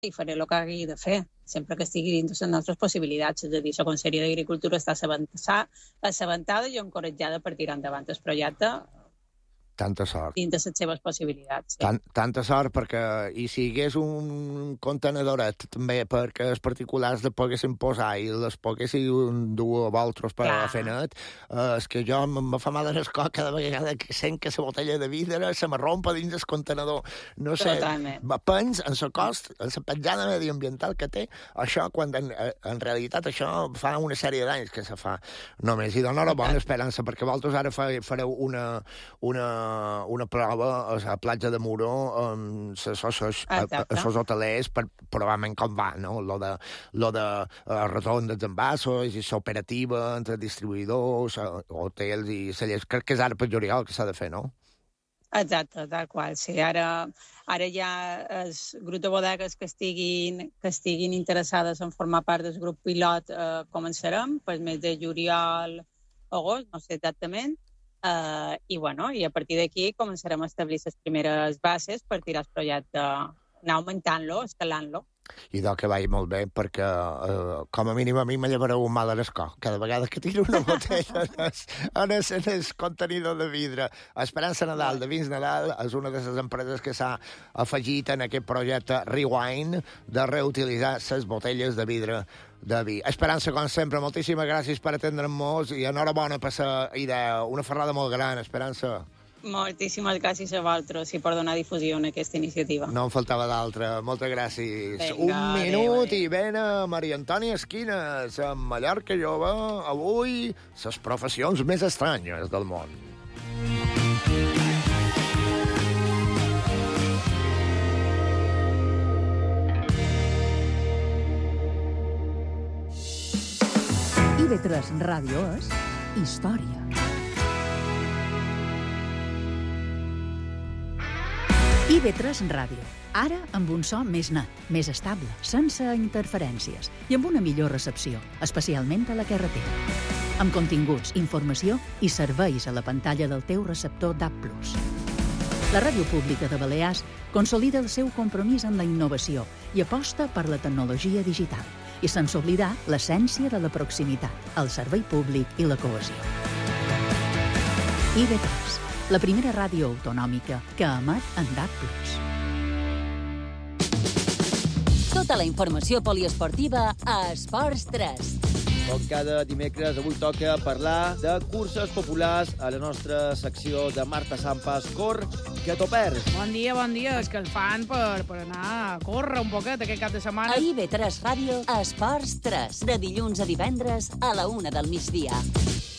i faré el que hagi de fer, sempre que estigui dins de les nostres possibilitats. És a dir, la Conselleria d'Agricultura està assabentada i encoratjada per tirar endavant el projecte Tanta sort. dins de les seves possibilitats. Sí. Tanta sort, perquè hi sigués un contenedoret també perquè els particulars les poguessin posar i les poguessin dur a vosaltres per a la fenet, és que jo me fa mal l'escó cada vegada que sent que la botella de vidre se me rompa dins el contenedor. No sé, pens en la cost, en la petjada mediambiental que té, això, quan en realitat això fa una sèrie d'anys que se fa només. I dona bona esperança, perquè vosaltres ara fareu una prova a la platja de Muro amb els hotelers per probablement com va, no? Lo de retorn dels envasos i l'operativa entre distribuïdors, hotels i cellers. Crec que és ara per juliol que s'ha de fer, no? Exacte, tal qual. Sí, ara ja els grups de bodegues que estiguin interessades en formar part del grup pilot començarem pel mes de juliol, agost, no sé exactament, i a partir d'aquí començarem a establir les primeres bases per tirar el projecte, anar augmentant-lo, escalant-lo. I que vagi molt bé, perquè com a mínim a mi me llevareu un mal a l'escó cada vegada que tiro una botella en el contenidor de vidre. Esperança Nadal, de Vins Nadal, és una de les empreses que s'ha afegit en aquest projecte Rewind de reutilitzar les botelles de vidre de vi. Esperança, com sempre, moltíssimes gràcies per atendre'm-nos i enhorabona per la idea. Una ferrada molt gran, Esperança. Moltíssimes gràcies a vosaltres i per donar difusió en aquesta iniciativa. No em faltava d'altra. Moltes gràcies. Vinga, un minut i ven a Maria Antònia Esquines, a Mallorca Jove, avui, les professions més estranyes del món. IB3 Ràdio és història. IB3 Ràdio, ara amb un so més net, més estable, sense interferències i amb una millor recepció, especialment a la carretera. Amb continguts, informació i serveis a la pantalla del teu receptor DAB+. La Ràdio Pública de Balears consolida el seu compromís amb la innovació i aposta per la tecnologia digital, i sense oblidar l'essència de la proximitat, el servei públic i la cohesió. IB3, la primera ràdio autonòmica que emet en DAB+. Tota la informació poliesportiva a Esports 3. Com cada dimecres, avui toca parlar de curses populars a la nostra secció de Marta Sampas. Cor, que t'ho perds. Bon dia. És que el fan per anar a córrer un poquet aquest cap de setmana. A IB3 Ràdio, Esports 3, de dilluns a divendres a la 1 del migdia.